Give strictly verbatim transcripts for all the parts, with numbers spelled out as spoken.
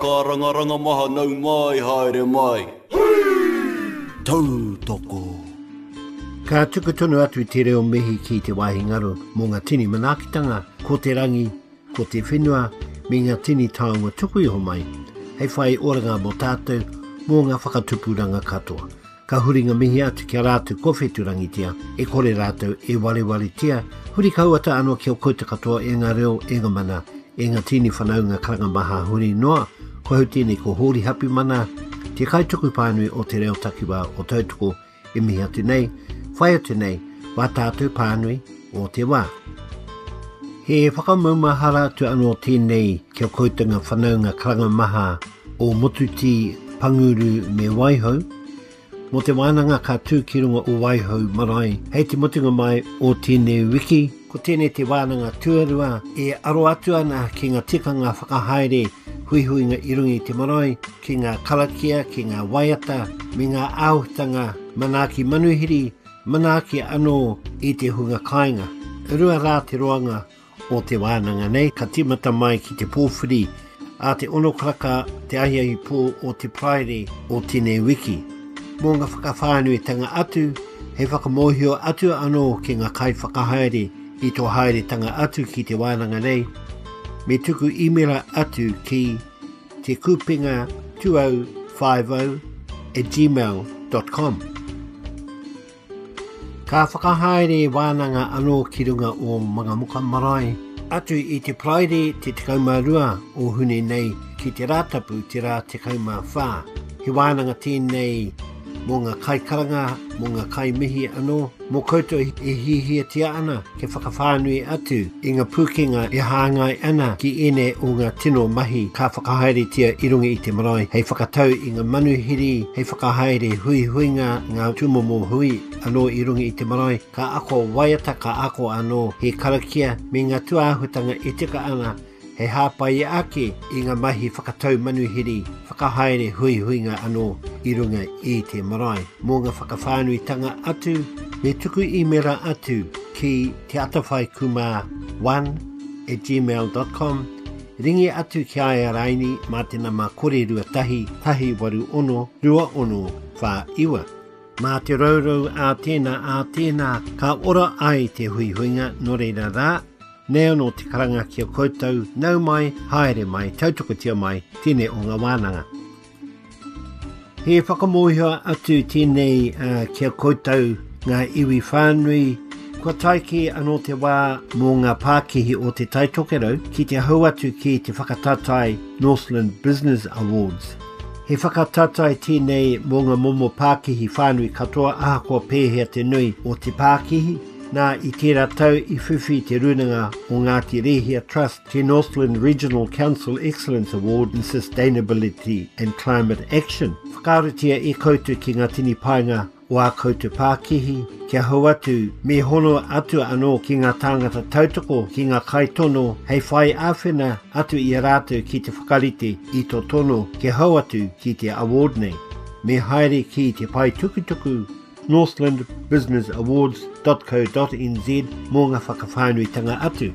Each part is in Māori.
whakarangaranga maha nau mai haere mai. Tau toko. Ka tuku tonu atu i te reo mihi ki te wāhi ngaro mō ngā tini manakitanga, ko te rangi, ko te whenua, me ngā tini taonga tuku iho mai. Hei whai oranga mō tātou mō ngā whakatupuranga katoa. Ka huri ngā mihi atu kia rātou kowheturangi tia, e kore rātou e wale wale tia, huri kauata anō kia kouta katoa e ngā reo e ngā mana, e ngā tini whanau ngā karanga maha huri noa, ko hau tēnei ko hori hapi mana, te kai tuku pānui o te reo takiwa o tautoko e mihi atu nei, whai atu nei, wā tātou pānui o te wā. He whakamaumahara atu anō tēnei kia koutunga whanau ngā karanga maha o Motuti Panguru me Waihau. Mo te wānanga ka tū ki runga o Waihau marae, hei te mutunga mai o tēnei wiki, ko tēnei te wānanga tuarua e aro atu ana ki ngā tikanga whakahaere hui hui ngā irungi te marae, ki ngā kalakia, ki ngā waiata, me ngā āutanga, manaki manuhiri, manaki anō i te hunga kāinga. Rua rā te roanga o te wānanga nei, ka timata mai ki te pōwhiri, a te ono kraka te ahiahi pō o te praere o tēnei wiki. Mō ngā whakawhānui tanga atu, hei whakamohio atu anō ki ngā kai whakahaere i tō haere tanga atu ki te wānanga nei, me tuku imera atu ki te kupinga two oh five oh at gmail dot com. Ka whakahaere wānanga anō ki runga o Mangamuka Marae, atu i te praere te tekauma rua o hune nei ki te rātapu te rā tekauma whā. He wānanga tēnei mō ngā kai karanga, mō ngā kai mihi anō, mō koutou e hihia tia ana ke whakawhānui atu i ngā pūkenga e hāngai ana ki ene o ngā tino mahi ka whakahaere tia i runga i te marae, hei whakatau i ngā manuhiri, hei whakahaere hui huinga ngā tūmomo hui anō i runga i te marae, ka ako waiata ka ako anō he karakia me ngā tuāhutanga e tika ana he hāpai ake i ngā mahi whakatau manuhiri, whakahaere hui huinga anō i runga i te marae. Mō ngā whakawhānui tanga atu, me tuku imera atu ki te atawhai kuma one at gmail dot com, ringi atu ki aia raini mā tēnā mā kore rua tahi, tahi waru ono, rua ono, whā iwa. Mā te raurau a tēnā a tēnā, ka ora ai te hui huinga no reira rā, neo no te karanga kia koutou, nau mai, haere mai, tautokotia mai, tēnei o ngā wānanga. He whakamohia atu tēnei uh, kia koutou ngā iwi whānui, kua taiki anō te wā mō ngā pākihi o te taitokerau ki te hau atu ki te whakatatai Northland Business Awards. He whakatatai tēnei mō ngā momo pākihi whānui katoa ahakoa pēhea te nui o te pākihi, nā i tērā tau i whiwhi te runanga o Ngāti Rehia Trust te Northland Regional Council Excellence Award in Sustainability and Climate Action. Whakaratia e koutou ki ngā tini painga o a koutou Pākihi, kia hau atu me hono atu anō ki ngā tāngata tautoko ki ngā kai tono, hei whai āwhena atu i a rātou ki te whakarite i tō tono kia hau atu ki te award nei. Me haere ki te pai tukutuku northland business awards dot co dot n z mō ngā whakawhānui tanga atu.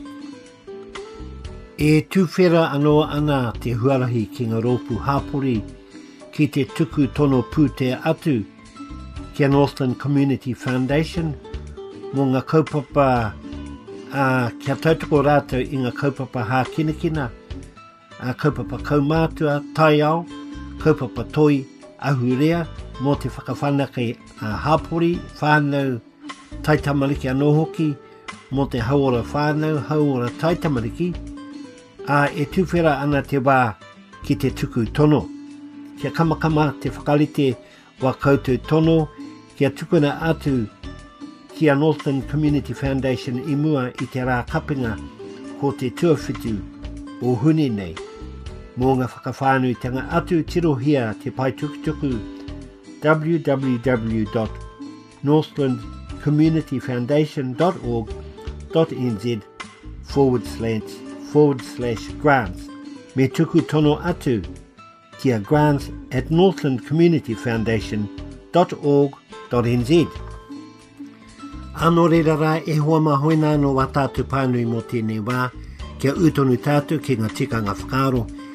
E tūwhera anō ana te huarahi ki ngā rōpu hāpori ki te tuku tono pūte atu kia Northland Community Foundation mō ngā kaupapa uh, kia tautoko rātou i ngā kaupapa hā kinakina, uh, kaupapa kaumātua, taiao, kaupapa toi, ahurea, mō te whakawhanake uh, hāpori, whānau, taitamariki anō hoki, mō te hauora whānau, hauora taitamariki, a e tūwhera ana te wā ki te tuku tono. Kia kamakama te whakarite wa koutou tono, kia tukuna atu kia Northland Community Foundation i mua i te rā kapinga ko te tuawhitu o huni nei. Mō ngā whakawhānui tanga atu tirohia te pai tukutuku w w w dot northland community foundation dot org dot n z forward slash forward slash grants. Me tuku tono atu kia grants at northland community foundation dot org dot n z. Ano reira rā e hoa mahoina no wa tātou pānui mō tēnei wā, kia utonu tātou ki ngā tikanga whakaaro,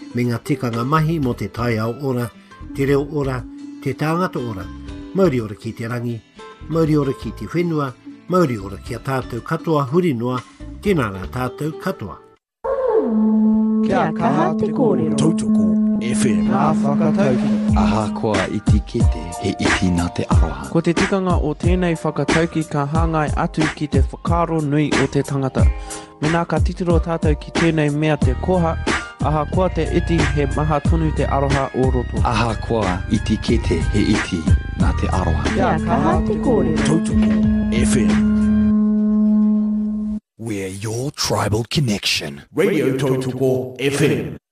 me ngā tikanga mahi mo te tai au ora, te reo ora, te tāngata ora, mauri ora ki te rangi, mauri ora ki te whenua, mauri ora ki a tātou katoa huri noa, tēnā rā tātou katoa. Kia kaha te kōrero. Tautoko F M. Ngā whakatauki. Ahakoa iti kete he iti nā te aroha. Ko te tikanga o tēnei whakatauki ka hāngai atu ki te whakaro nui o te tangata. Mena ka titiro tātou ki tēnei mea te koha, ahakoa te iti he maha tonu te aroha o roto. Ahakoa iti kete he iti nā te aroha. Kia kaha te kōrero. Tautoko F M. We're your tribal connection. Radio Tautoko F M.